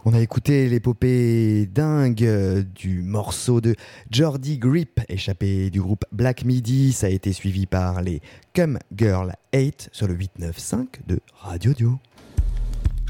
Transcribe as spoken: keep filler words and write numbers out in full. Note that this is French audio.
On a écouté l'épopée dingue du morceau de Jordi Grip, échappé du groupe Black Midi. Ça a été suivi par les Come Girl eight sur le huit neuf cinq de Radio Dio.